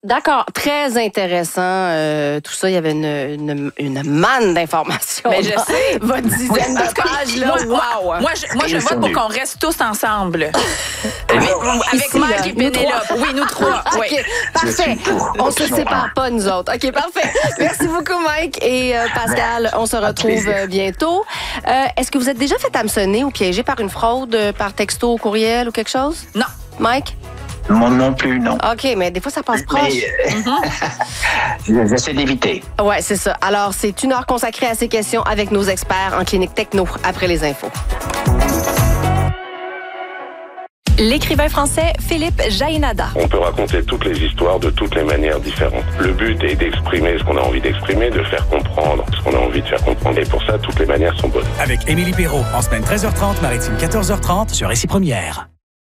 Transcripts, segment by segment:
D'accord, très intéressant. Tout ça, il y avait une manne d'informations. Mais je sais. Votre dizaine de pages, là. Wow! Moi, je vote pour qu'on reste tous ensemble. avec Ici, Mike là, et Pénélope. Oui, nous trois. OK, Oui. parfait. On ne se sépare pas, nous autres. OK, parfait. Merci beaucoup, Mike et Pascal. On se retrouve bientôt. Est-ce que vous êtes déjà fait hameçonner ou piégé par une fraude, par texto, courriel ou quelque chose? Non. Mike? Moi non plus, non. OK, mais des fois, ça passe proche. J'essaie d'éviter. Oui, c'est ça. Alors, c'est une heure consacrée à ces questions avec nos experts en clinique techno après les infos. L'écrivain français Philippe Jaénada. On peut raconter toutes les histoires de toutes les manières différentes. Le but est d'exprimer ce qu'on a envie d'exprimer, de faire comprendre ce qu'on a envie de faire comprendre. Et pour ça, toutes les manières sont bonnes. Avec Émilie Perrault, en semaine 13h30, maritime 14h30 sur Récit Première.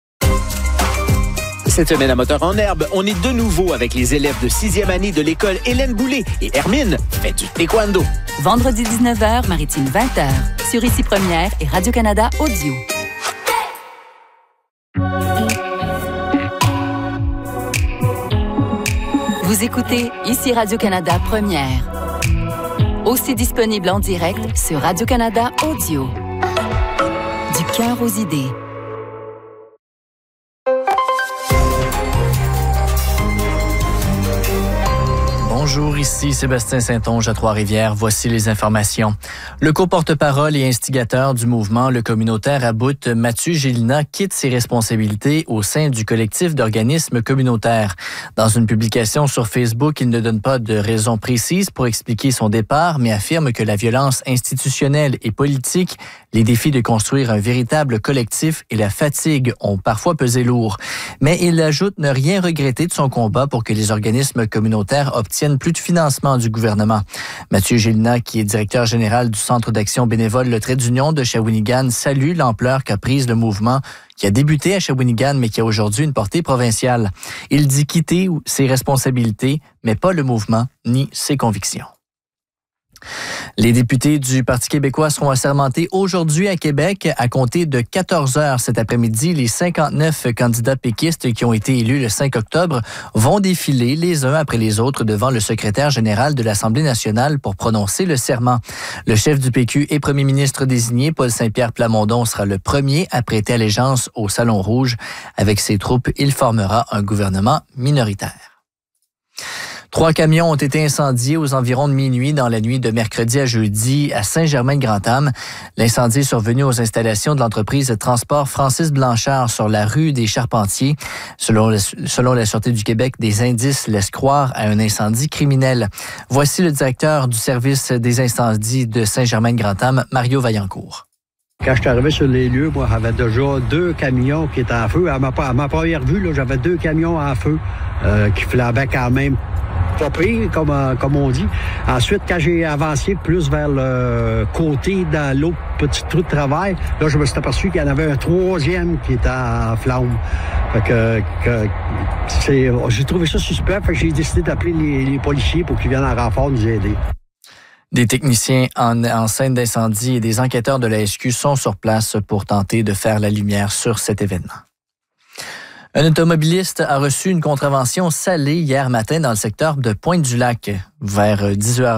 Cette semaine à Moteur en herbe, on est de nouveau avec les élèves de 6e année de l'école Hélène Boulay et Hermine fait du taekwondo. Vendredi 19h, maritime 20h, sur Ici Première et Radio-Canada Audio. Vous écoutez Ici Radio-Canada Première. Aussi disponible en direct sur Radio-Canada Audio. Du cœur aux idées. Bonjour, ici Sébastien Saint-Onge à Trois-Rivières. Voici les informations. Le co-porte-parole et instigateur du mouvement Le Communautaire à Bout, Mathieu Gélina, quitte ses responsabilités au sein du collectif d'organismes communautaires. Dans une publication sur Facebook, il ne donne pas de raison précise pour expliquer son départ, mais affirme que la violence institutionnelle et politique, les défis de construire un véritable collectif et la fatigue ont parfois pesé lourd. Mais il ajoute ne rien regretter de son combat pour que les organismes communautaires obtiennent plus de financement du gouvernement. Mathieu Gélina, qui est directeur général du Centre d'action bénévole Le Trait d'Union de Shawinigan, salue l'ampleur qu'a prise le mouvement qui a débuté à Shawinigan, mais qui a aujourd'hui une portée provinciale. Il dit quitter ses responsabilités, mais pas le mouvement ni ses convictions. Les députés du Parti québécois seront assermentés aujourd'hui à Québec à compter de 14 heures cet après-midi. Les 59 candidats péquistes qui ont été élus le 5 octobre vont défiler les uns après les autres devant le secrétaire général de l'Assemblée nationale pour prononcer le serment. Le chef du PQ et premier ministre désigné, Paul Saint-Pierre Plamondon, sera le premier à prêter allégeance au Salon Rouge. Avec ses troupes, il formera un gouvernement minoritaire. 3 camions ont été incendiés aux environs de minuit dans la nuit de mercredi à jeudi à Saint-Germain-de-Grand-Anne. L'incendie est survenu aux installations de l'entreprise de transport Francis Blanchard sur la rue des Charpentiers. Selon la Sûreté du Québec, des indices laissent croire à un incendie criminel. Voici le directeur du service des incendies de Saint-Germain-de-Grand-Anne, Mario Vaillancourt. Quand je suis arrivé sur les lieux, moi, j'avais déjà 2 camions qui étaient en feu. À ma première vue, là, j'avais 2 camions en feu qui flambaient quand même pas pire, comme on dit. Ensuite, quand j'ai avancé plus vers le côté, dans l'autre petit trou de travail, là, je me suis aperçu qu'il y en avait un 3e qui était en flamme. Fait que j'ai trouvé ça suspect, fait que j'ai décidé d'appeler les policiers pour qu'ils viennent en renfort nous aider. Des techniciens en scène d'incendie et des enquêteurs de la SQ sont sur place pour tenter de faire la lumière sur cet événement. Un automobiliste a reçu une contravention salée hier matin dans le secteur de Pointe-du-Lac. Vers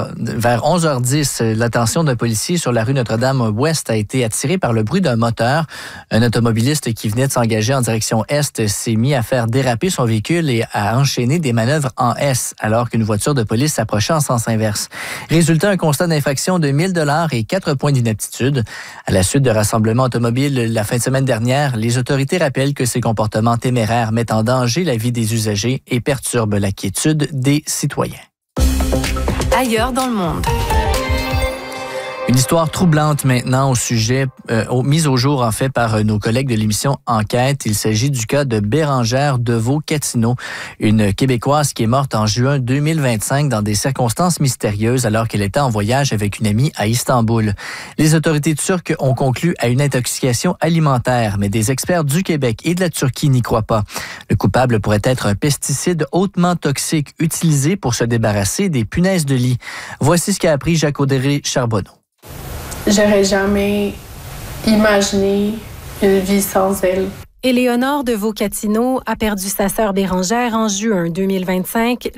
11h10, l'attention d'un policier sur la rue Notre-Dame-Ouest a été attirée par le bruit d'un moteur. Un automobiliste qui venait de s'engager en direction Est s'est mis à faire déraper son véhicule et à enchaîner des manœuvres en S, alors qu'une voiture de police s'approchait en sens inverse. Résultat, un constat d'infraction de 1 000 $ et 4 points d'inaptitude. À la suite de rassemblements automobiles la fin de semaine dernière, les autorités rappellent que ces comportements téméraires mettent en danger la vie des usagers et perturbent la quiétude des citoyens. Ailleurs dans le monde. Une histoire troublante maintenant au sujet, mise au jour en fait par nos collègues de l'émission Enquête. Il s'agit du cas de Bérangère Deveau-Catino, une Québécoise qui est morte en juin 2025 dans des circonstances mystérieuses alors qu'elle était en voyage avec une amie à Istanbul. Les autorités turques ont conclu à une intoxication alimentaire, mais des experts du Québec et de la Turquie n'y croient pas. Le coupable pourrait être un pesticide hautement toxique utilisé pour se débarrasser des punaises de lit. Voici ce qu'a appris Jacques Audrey-Charbonneau. J'aurais jamais imaginé une vie sans elle. Éléonore de Vocatino a perdu sa sœur Bérangère en juin 2025.